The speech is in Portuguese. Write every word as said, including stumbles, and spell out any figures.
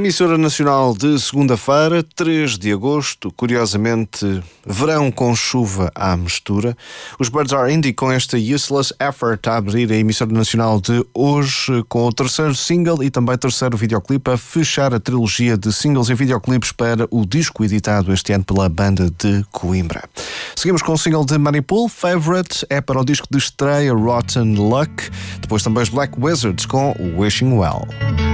Emissora Nacional de segunda-feira, três de agosto, curiosamente, verão com chuva à mistura. Os Birds Are Indie com esta Useless Effort a abrir a Emissora Nacional de hoje, com o terceiro single e também terceiro videoclipe a fechar a trilogia de singles e videoclipes para o disco editado este ano pela banda de Coimbra. Seguimos com o single de Manipul, Favorite, é para o disco de estreia Rotten Luck. Depois também os Black Wizards com Wishing Well.